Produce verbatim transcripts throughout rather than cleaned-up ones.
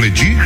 regredir?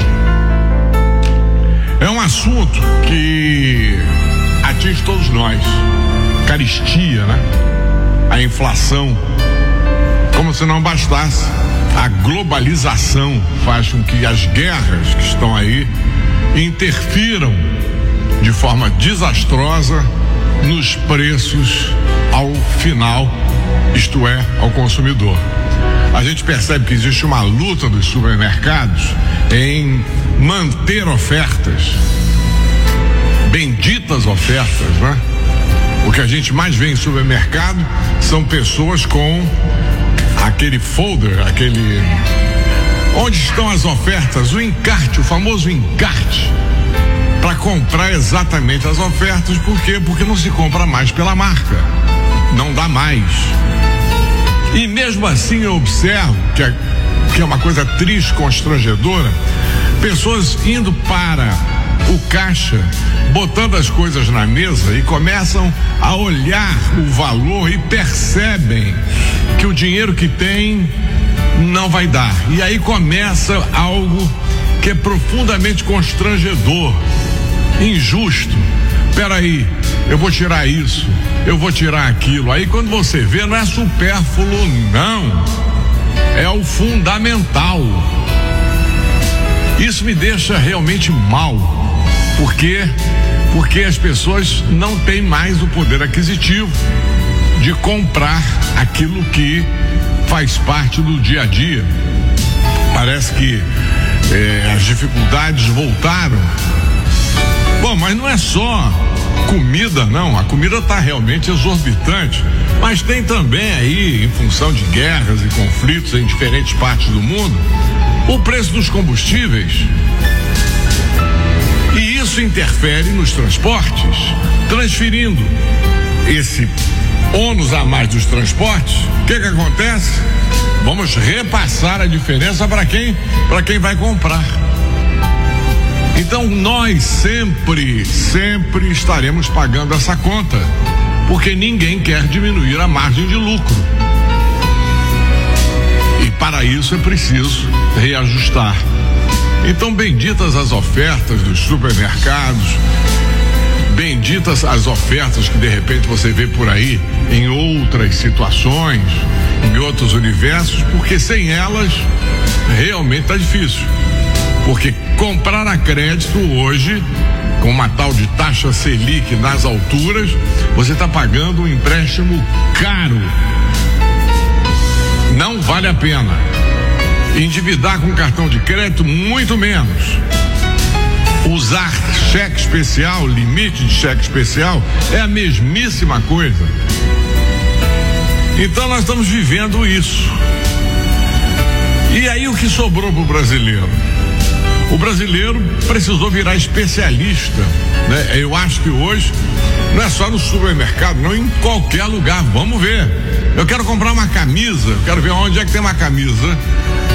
É um assunto que atinge todos nós. Caristia, né? A inflação. Como se não bastasse, a globalização faz com que as guerras que estão aí interfiram de forma desastrosa nos preços ao final, isto é, ao consumidor. A gente percebe que existe uma luta dos supermercados em manter ofertas, benditas ofertas, né? O que a gente mais vê em supermercado são pessoas com aquele folder, aquele... Onde estão as ofertas? O encarte, o famoso encarte, para comprar exatamente as ofertas. Por quê? Porque não se compra mais pela marca, não dá mais. E mesmo assim eu observo que é, que é uma coisa triste, constrangedora, pessoas indo para o caixa, botando as coisas na mesa e começam a olhar o valor e percebem que o dinheiro que tem não vai dar. E aí começa algo que é profundamente constrangedor, injusto. Peraí, eu vou tirar isso, eu vou tirar aquilo. Aí quando você vê, não é supérfluo, não. É o fundamental. Isso me deixa realmente mal. Por quê? Porque as pessoas não têm mais o poder aquisitivo de comprar aquilo que faz parte do dia a dia. Parece que eh, as dificuldades voltaram. Bom, mas não é só comida, não. A comida está realmente exorbitante, mas tem também aí, em função de guerras e conflitos em diferentes partes do mundo, o preço dos combustíveis. E isso interfere nos transportes, transferindo esse ônus a mais dos transportes. O que que acontece? Vamos repassar a diferença para quem? Para quem vai comprar. Então nós sempre, sempre estaremos pagando essa conta, porque ninguém quer diminuir a margem de lucro. E para isso é preciso reajustar. Então, benditas as ofertas dos supermercados, benditas as ofertas que de repente você vê por aí em outras situações, em outros universos, porque sem elas realmente tá difícil. Porque comprar a crédito hoje, com uma tal de taxa Selic nas alturas, você está pagando um empréstimo caro. Não vale a pena. Endividar com cartão de crédito, muito menos. Usar cheque especial, limite de cheque especial, é a mesmíssima coisa. Então nós estamos vivendo isso. E aí o que sobrou pro brasileiro? O brasileiro precisou virar especialista, né? Eu acho que hoje não é só no supermercado, não, em qualquer lugar. Vamos ver. Eu quero comprar uma camisa, eu quero ver onde é que tem uma camisa